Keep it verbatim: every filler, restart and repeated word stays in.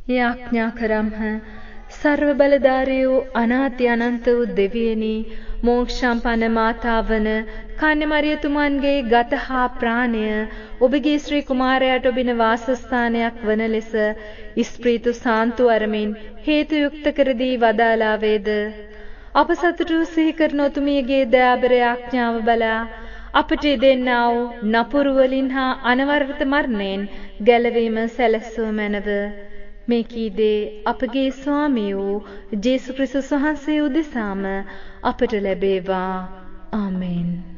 යාඥා කරම්හ. සර්ව බලධාරී වූ අනාති අනන්ත වූ දෙවියනි, මෝක්ෂම්පන්න මාතාවන කන්‍ය මරියතුමන්ගේ ගත හා ප්‍රාණය ඔබගේ ශ්‍රී කුමාරයාට ඔබින වාසස්ථානයක් වන ලෙස ස්ප්‍රීතු සාන්තු අරමින් හේතු යුක්ත කර දී වදාලා වේද. අප සතුටු සිහි කරන ඔතුමියගේ දයාබර යාඥාව බලා අපට දෙන්නා වූ නපුරු වලින් හා අනවරත මරණයෙන් ගැලවීම සැලසුව මැනව. මේ කීදේ අපගේ ස්වාමී වූ ජේසුස් ක්‍රිස්තුස් වහන්සේ උදෙසාම අපට ලැබේවා. ආමෙන්.